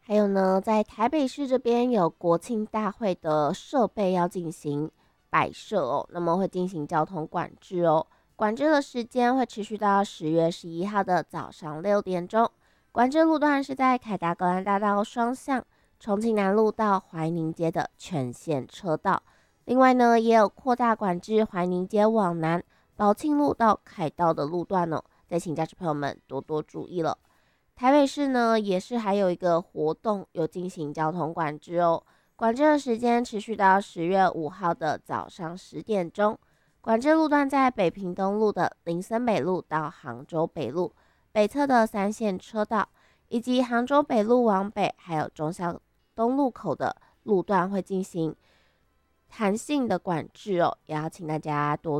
还有呢，在台北市这边有国庆大会的设备要进行摆设哦，那么会进行交通管制哦。管制的时间会持续到10月11号的早上6点钟。管制路段是在凯达格兰大道双向、重庆南路到怀宁街的全线车道。另外呢，也有扩大管制怀宁街往南、宝庆路到凯道的路段哦，再请驾驶朋友们多多注意了。台北市呢，也是还有一个活动有进行交通管制哦，管制的时间持续到10月5号的早上10点钟。管制路段在北平东路的林森北路到杭州北路北侧的3线车道，以及杭州北路往北还有忠孝东路口的路段会进行弹性的管制哦，也要请大家多